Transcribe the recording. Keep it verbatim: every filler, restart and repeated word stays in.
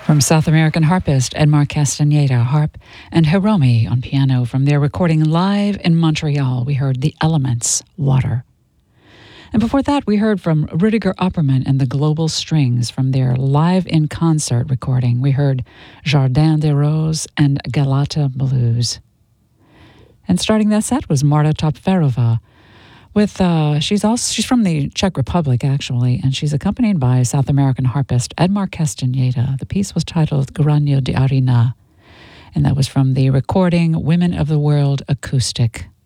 From South American harpist Edmar Castaneda, harp, and Hiromi on piano from their recording live in Montreal, we heard The Elements, Water. And before that, we heard from Rudiger Opperman and the Global Strings from their live in concert recording. We heard Jardin des Roses and Galata Blues. And starting that set was Marta Topferova. With uh, she's also she's from the Czech Republic actually, and she's accompanied by South American harpist Edmar Castaneda. The piece was titled Grano de Arena, and that was from the recording Women of the World Acoustic.